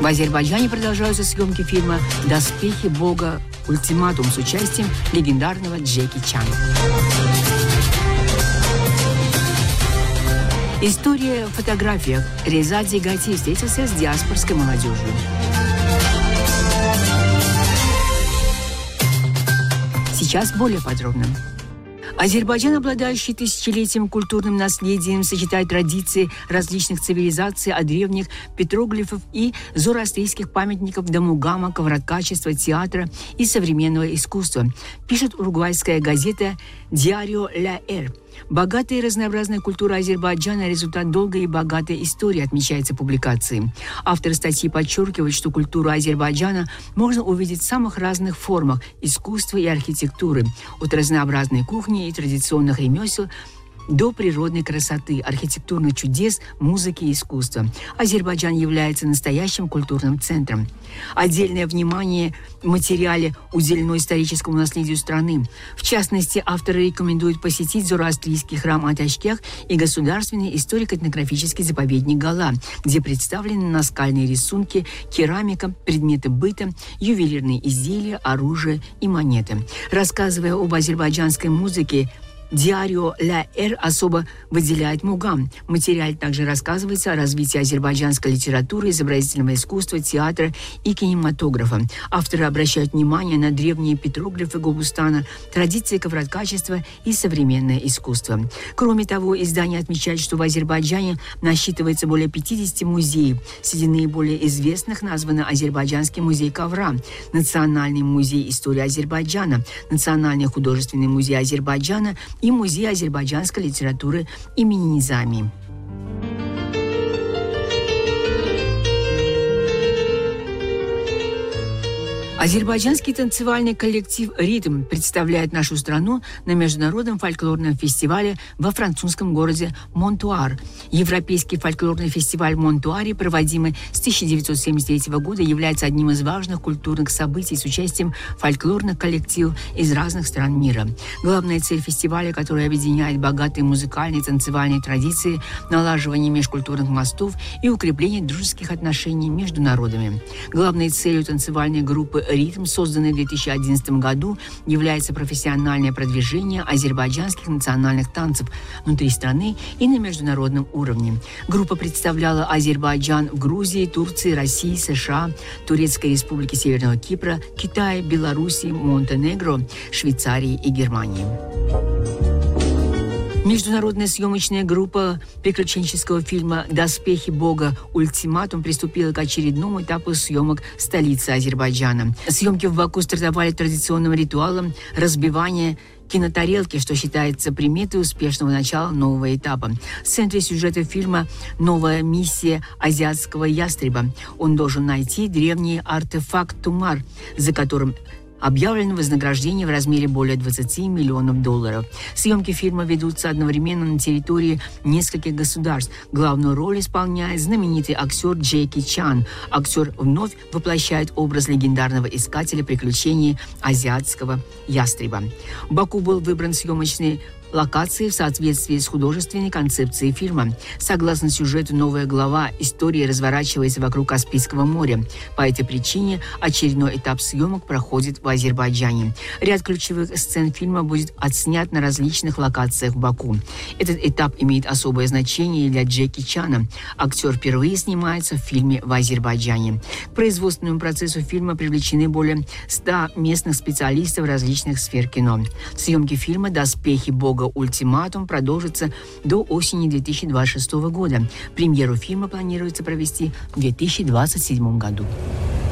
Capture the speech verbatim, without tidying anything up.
В Азербайджане продолжаются съемки фильма «Доспехи Бога. Ультиматум» с участием легендарного Джеки Чана. История в фотографиях. Реза Дзигати встретился с диаспорской молодежью. Сейчас более подробно. Азербайджан, обладающий тысячелетием культурным наследием, сочетает традиции различных цивилизаций, от древних петроглифов и зороастрийских памятников до мугама, ковроткачества, театра и современного искусства, пишет уругвайская газета «Диарио Ля Эр». Богатая и разнообразная культура Азербайджана – результат долгой и богатой истории, отмечается публикацией. Автор статьи подчеркивает, что культуру Азербайджана можно увидеть в самых разных формах искусства и архитектуры, от разнообразной кухни и традиционных ремесел до природной красоты, архитектурных чудес, музыки и искусства. Азербайджан является настоящим культурным центром. Отдельное внимание в материале уделено историческому наследию страны. В частности, авторы рекомендуют посетить зороастрийский храм Аташкех и государственный историко-этнографический заповедник Гала, где представлены наскальные рисунки, керамика, предметы быта, ювелирные изделия, оружие и монеты. Рассказывая об азербайджанской музыке, Диарио Ля Эр особо выделяет мугам. В материале также рассказывается о развитии азербайджанской литературы, изобразительного искусства, театра и кинематографа. Авторы обращают внимание на древние петроглифы Гобустана, традиции ковроткачества и современное искусство. Кроме того, издание отмечает, что в Азербайджане насчитывается более пятидесяти музеев. Среди наиболее известных названы Азербайджанский музей ковра, Национальный музей истории Азербайджана, Национальный художественный музей Азербайджана и Музей азербайджанской литературы имени Низами. Азербайджанский танцевальный коллектив «Ритм» представляет нашу страну на международном фольклорном фестивале во французском городе Монтуар. Европейский фольклорный фестиваль в Монтуаре, проводимый с тысяча девятьсот семьдесят третьего года, является одним из важных культурных событий с участием фольклорных коллективов из разных стран мира. Главная цель фестиваля, которая объединяет богатые музыкальные и танцевальные традиции, налаживание межкультурных мостов и укрепление дружеских отношений между народами. Главной целью танцевальной группы «Ритм», созданный в две тысячи одиннадцатом году, является профессиональное продвижение азербайджанских национальных танцев внутри страны и на международном уровне. Группа представляла Азербайджан в Грузии, Турции, России, США, Турецкой Республике Северного Кипра, Китае, Белоруссии, Монтенегро, Швейцарии и Германии. Международная съемочная группа приключенческого фильма «Доспехи Бога. Ультиматум» приступила к очередному этапу съемок в столице Азербайджана. Съемки в Баку стартовали традиционным ритуалом разбивания кинотарелки, что считается приметой успешного начала нового этапа. В центре сюжета фильма новая миссия азиатского ястреба. Он должен найти древний артефакт Тумар, за которым объявлено вознаграждение в размере более двадцати миллионов долларов. Съемки фильма ведутся одновременно на территории нескольких государств. Главную роль исполняет знаменитый актер Джеки Чан. Актер вновь воплощает образ легендарного искателя приключений азиатского ястреба. В Баку был выбран съемочный локации в соответствии с художественной концепцией фильма. Согласно сюжету, новая глава истории разворачивается вокруг Каспийского моря. По этой причине очередной этап съемок проходит в Азербайджане. Ряд ключевых сцен фильма будет отснят на различных локациях в Баку. Этот этап имеет особое значение для Джеки Чана. Актер впервые снимается в фильме в Азербайджане. К производственному процессу фильма привлечены более ста местных специалистов различных сфер кино. Съемки фильма «Доспехи Бога. Ультиматум» продолжится до осени две тысячи двадцать шестого года. Премьеру фильма планируется провести в две тысячи двадцать седьмом году.